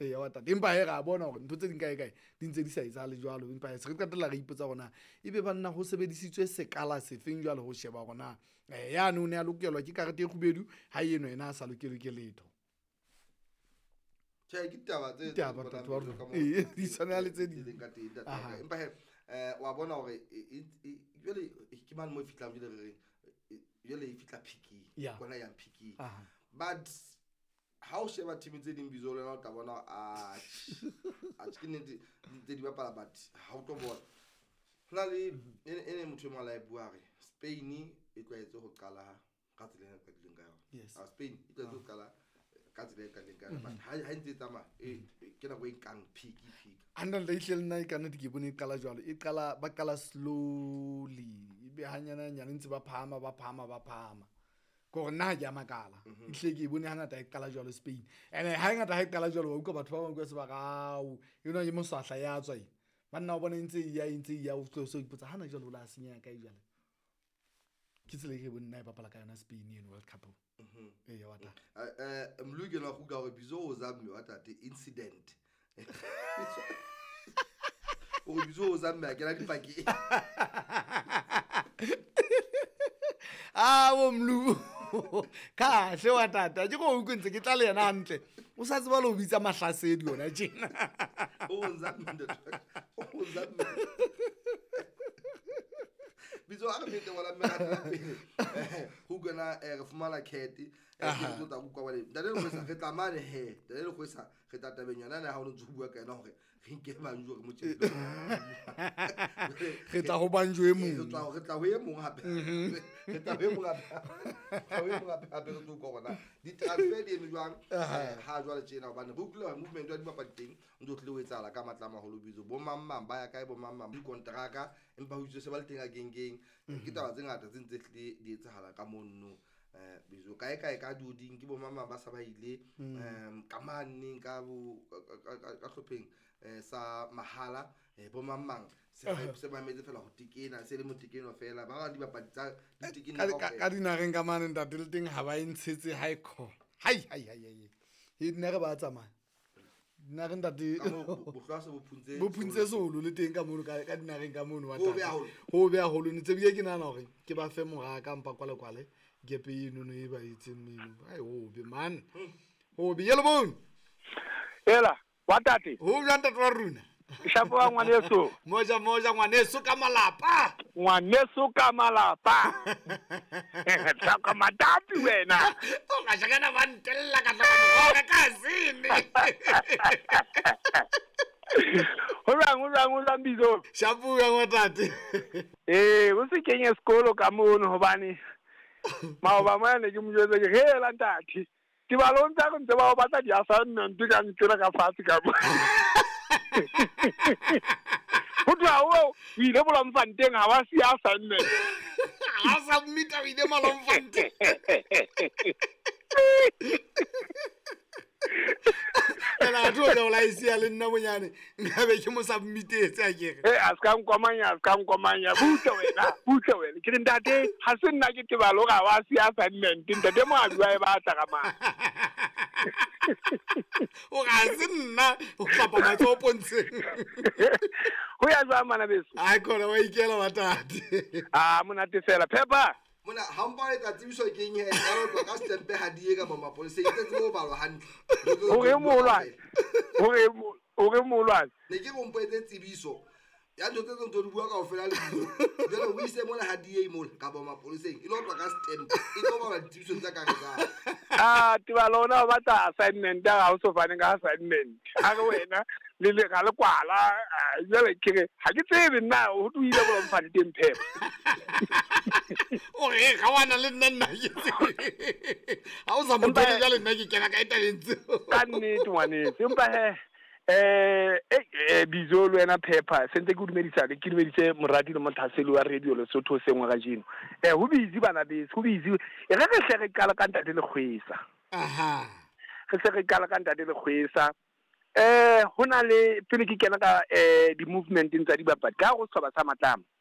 ya wa tata empa he ga bona gore ntho tse ding kae di ntse di sa etsale jwalo empa se re qetella re ipotsa gona ebe banna go sebedisitswe sekala sefeng jwalo go sheba gona ya no ne a lokelwa ke karete e khubedu ha eno ena a sa lokelwe ke letho tjhe ke taba tse di tshwana le tse di ka teng empa he wa bona gore jwale ke mang mo e fitlang jwale re jwale e fitla piki bona ya piki but ha o sheba team tse ding bizo lena o tla bona a tshine di bapala but ha o tlo bona hona le ene motho mo la e bua re Spain e tlwaetse go qala ka tsela ka dileng ka yona Spain e tlwaetse go qala ka tsela ka dileng ka yona but ha ntse tsama ke na go inkang piki anda le ihle nna e kana di ke bone qala jwalo e qala ba qala slowly e be hanyana ntse ba phama gore nna ke a makala ihle ke bone hangata e qala jwalo Spain ene ha ngata ha e qala jwalo wa utlwa batho ba bang go se ba gao yona ye mosahla ya tswa e banna o bona ntse ya o tlo so ipotsa hana jwalo la senya ka jwalo ke tsele ke bone nna e bapala ka yona Spain in World Cup ya wata mluke na go ka go bizo o zamme wata the incident o bizo o zamme ke la dipaki wo mlu kahle wa tata ke go ukwentse ke tla le yena hantle o sa tseba lo bitsa mahlasedi yona tjena o zamme bizo a re wala mera go gona re fumana kheti ke go tla go kwa le dale go sa re tlamane he dale go sa re tata benyana na ha o ntse bua ka ena gore re nke banjo re motse re tla go banjo e mong re tla go e mong hape re tla go e mong hape re tlo go gona di transfer di jwang ha jwa le tjena ba ne go kula movement wa di bapadi teng ntse tle o etsala ka matlama go lo bizo bo mamma ba ya kae bo mamma di kontraka empa ho itse se ba le teng a gengeng ke taba tse ngata tse ntse di etsahala ka monno bizo kae ka duding ke bo mama ba sa ba ile kamane ka hlopheng sa mahala bo mamang se ba metse fela go tikena se le motikeno fela ba di bapadi tsa ditikena ka dinageng kamane ntate le teng ha ba intshetse high call hai e nna re ba tsamaya nna re ntate bo phuntse solo le teng ka mono ka dinageng ka mono wa tata ho be a holo ntse bile ke nana hore ke ba fe moga ka mpa kwale gepe eno no e ba itseng meno ai ho be man ho be yelo bon ela wa tate ho bja ntate wa runa shapo wa ngwaneso moja ngwaneso ka malapa tsaka matapi wena o ga jana ba ntella ka tla ka sini Ora bizo. Shapu ya ngwatate. O se kenye sekolo ka mono hobane maoba mane ke mojetse ke hela ntate. Ke ba lonta go ntse ba batla di assignment ka ntira ka fatshe ka mo. Ho twa o ile bola mfanteng ha wa si assignment. Ha submit a ile malomfante. Ela tlo ya la isia le nna monyane ngabe ke mo submitetse a kere aska nkomanya butle wena ke ntate ha se nna ke ba lo ga wa si assignment ntate mo a bua e ba tla ka ma o ga se nna o papa matso pontseng ho ya za mana beso ai khona wa ikela batate monate fela phepa mona hamba e tatibiso ke nye ya lo ka stempe ha die ka mama police e tse mo balo hantle o re molwa ne ke go mpetse tsibiso ya ntse ntse di bua ka o fela le jalo o ise mo le ha die mo ka mama police e lo ka stempe e tlo ba tatibiso tsa ka ka tiba lona ba ta assignment ga o so fane ka assignment ha re wena le ga le kwala jale ke ha ke tsebe nna o tu ile go mfane teng phepa o re ga wana le nna ha o sa mo tele jale nna ke kena ka italentse ka nnete ngwanetse empa bizo le wena phepa sentse ke dumeditse moradi le mothaseli wa radio le Sotho sengwe ga jeno ho bizi bana be ho bizi e re hle re kala ka ntate le kgwesa re hle re kala ka ntate le kgwesa hona le pele ke kena ka di movement tsa di bapadi ka go tsoba sa matlama